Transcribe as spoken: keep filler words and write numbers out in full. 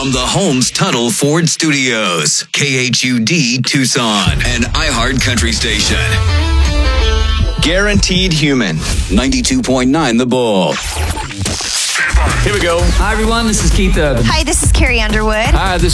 from the Holmes Tuttle Ford Studios, K H U D Tucson, and iHeart Country Station. Guaranteed Human, ninety-two point nine The Bull. Here we go. Hi, everyone. This is Keith Urban. Hi, this is Carrie Underwood. Hi, this